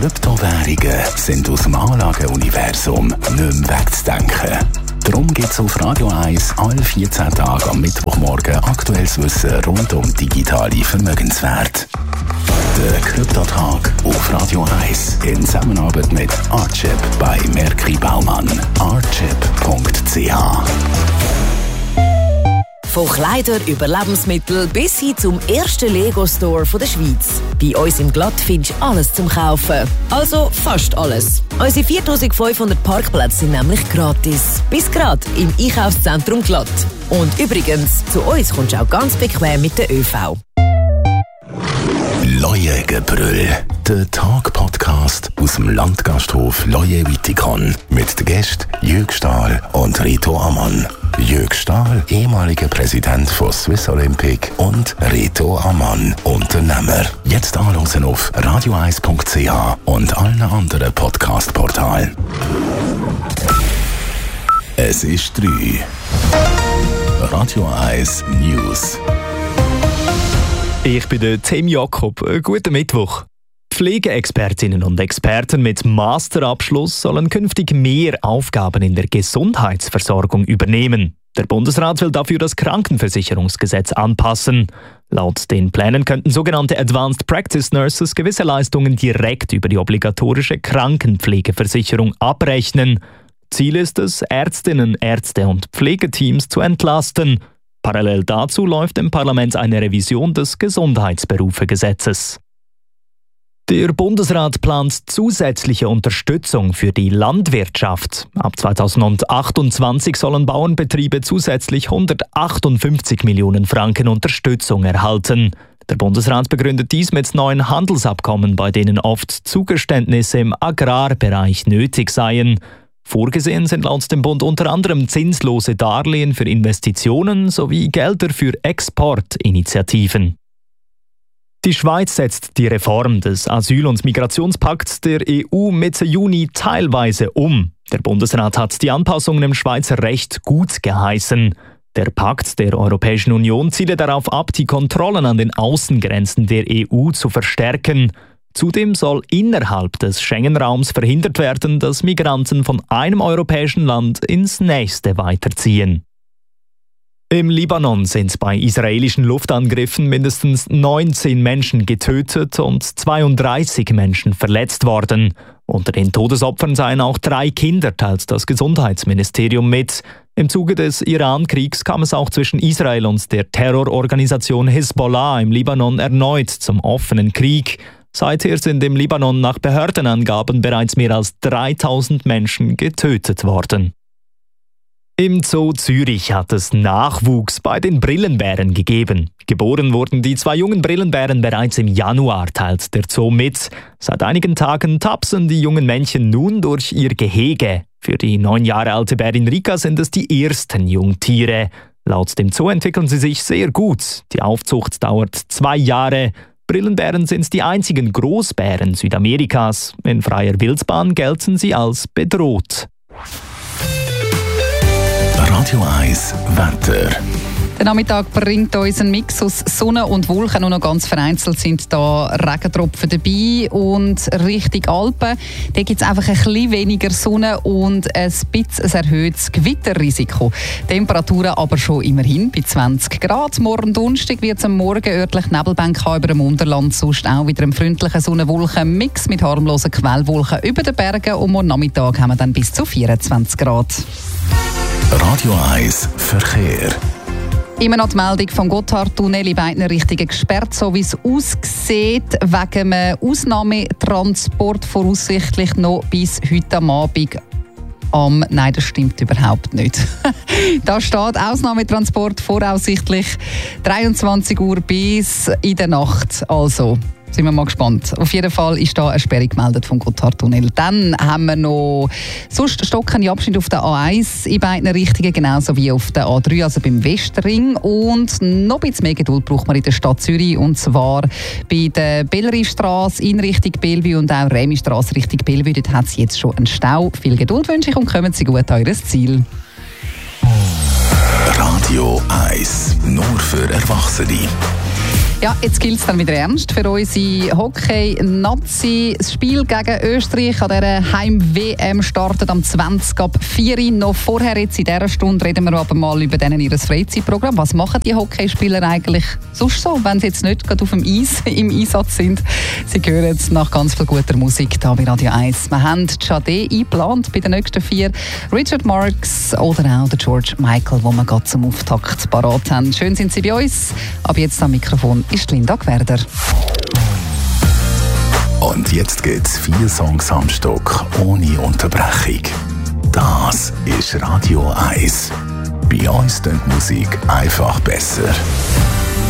Kryptowährungen sind aus dem Anlageuniversum nicht mehr wegzudenken. Darum gibt es auf Radio 1 alle 14 Tage am Mittwochmorgen aktuelles Wissen rund um digitale Vermögenswerte. Der Kryptotag auf Radio 1 in Zusammenarbeit mit Archip bei Merki Baumann. Archip.ch. Von Kleidern über Lebensmittel bis hin zum ersten Lego-Store der Schweiz. Bei uns im Glatt findest du alles zum Kaufen. Also fast alles. Unsere 4500 Parkplätze sind nämlich gratis. Bis gerade im Einkaufszentrum Glatt. Und übrigens, zu uns kommst du auch ganz bequem mit der ÖV. Leuengebrüll, der Tag-Podcast aus dem Landgasthof Leue-Wittikon mit den Gästen Jürg Stahl und Rito Ammann. Jürg Stahl, ehemaliger Präsident von Swiss Olympic, und Rito Ammann, Unternehmer. Jetzt anhören auf radio1.ch und allen anderen Podcast-Portalen. Es ist 3. Radio 1 News. Ich bin der Tim Jakob. Guten Mittwoch. Pflegeexpertinnen und Experten mit Masterabschluss sollen künftig mehr Aufgaben in der Gesundheitsversorgung übernehmen. Der Bundesrat will dafür das Krankenversicherungsgesetz anpassen. Laut den Plänen könnten sogenannte Advanced Practice Nurses gewisse Leistungen direkt über die obligatorische Krankenpflegeversicherung abrechnen. Ziel ist es, Ärztinnen, Ärzte und Pflegeteams zu entlasten. Parallel dazu läuft im Parlament eine Revision des Gesundheitsberufegesetzes. Der Bundesrat plant zusätzliche Unterstützung für die Landwirtschaft. Ab 2028 sollen Bauernbetriebe zusätzlich 158 Millionen Franken Unterstützung erhalten. Der Bundesrat begründet dies mit neuen Handelsabkommen, bei denen oft Zugeständnisse im Agrarbereich nötig seien. Vorgesehen sind laut dem Bund unter anderem zinslose Darlehen für Investitionen sowie Gelder für Exportinitiativen. Die Schweiz setzt die Reform des Asyl- und Migrationspakts der EU Mitte Juni teilweise um. Der Bundesrat hat die Anpassungen im Schweizer Recht gut geheißen. Der Pakt der Europäischen Union ziele darauf ab, die Kontrollen an den Außengrenzen der EU zu verstärken. Zudem soll innerhalb des Schengen-Raums verhindert werden, dass Migranten von einem europäischen Land ins nächste weiterziehen. Im Libanon sind bei israelischen Luftangriffen mindestens 19 Menschen getötet und 32 Menschen verletzt worden. Unter den Todesopfern seien auch 3 Kinder, teilt das Gesundheitsministerium mit. Im Zuge des Iran-Kriegs kam es auch zwischen Israel und der Terrororganisation Hisbollah im Libanon erneut zum offenen Krieg. Seither sind im Libanon nach Behördenangaben bereits mehr als 3000 Menschen getötet worden. Im Zoo Zürich hat es Nachwuchs bei den Brillenbären gegeben. Geboren wurden die 2 jungen Brillenbären bereits im Januar, teilt der Zoo mit. Seit einigen Tagen tapsen die jungen Männchen nun durch ihr Gehege. Für die 9 Jahre alte Bärin Rika sind es die ersten Jungtiere. Laut dem Zoo entwickeln sie sich sehr gut. Die Aufzucht dauert 2 Jahre. Brillenbären sind die einzigen Großbären Südamerikas. In freier Wildbahn gelten sie als bedroht. Radio 1 Wetter. Der Nachmittag bringt uns einen Mix aus Sonne und Wolken. Und noch ganz vereinzelt sind da Regentropfen dabei. Und Richtung Alpen, da gibt es einfach ein bisschen weniger Sonne und ein bisschen erhöhtes Gewitterrisiko. Temperaturen aber schon immerhin bei 20 Grad. Morgen Donnerstag wird es am Morgen örtlich Nebelbänke über dem Unterland. Sonst auch wieder ein freundlicher Sonne-Wolken-Mix mit harmlosen Quellwolken über den Bergen. Und morgen Nachmittag haben wir dann bis zu 24 Grad. Radio 1 Verkehr. Immer noch die Meldung vom Gotthardtunnel in beiden Richtungen gesperrt, so wie es aussieht, wegen einem Ausnahmetransport voraussichtlich noch bis heute am Abend. Nein, das stimmt überhaupt nicht. Da steht Ausnahmetransport voraussichtlich 23 Uhr bis in der Nacht. Also sind wir mal gespannt. Auf jeden Fall ist da eine Sperrung gemeldet vom Gotthardtunnel. Dann haben wir noch sonst stockende Abschnitte auf der A1 in beiden Richtungen, genauso wie auf der A3, also beim Westring. Und noch ein bisschen mehr Geduld braucht man in der Stadt Zürich, und zwar bei der Bellerive-Strasse in Richtung Bellevue und auch Remi-Strasse Richtung Bellevue. Dort hat es jetzt schon einen Stau. Viel Geduld wünsche ich und kommen Sie gut an Ihr Ziel. Radio 1, nur für Erwachsene. Ja, jetzt gilt es dann wieder ernst für unsere Hockey-Nazi. Das Spiel gegen Österreich an dieser Heim-WM startet am 20 ab 4 Uhr. Noch vorher, jetzt in dieser Stunde, reden wir aber mal über denen ihr Freizeitprogramm. Was machen die Hockeyspieler eigentlich sonst so, wenn sie jetzt nicht gerade auf dem Eis im Einsatz sind? Sie hören jetzt nach ganz viel guter Musik hier bei Radio 1. Wir haben Sade eingeplant bei den nächsten 4. Richard Marx oder auch der George Michael, wo wir gerade zum Auftakt parat haben. Schön sind Sie bei uns. Ab jetzt am Mikrofon ist Linda Gwerder. Und jetzt gibt's 4 Songs am Stück ohne Unterbrechung. Das ist Radio 1. Bei uns klingt die Musik einfach besser.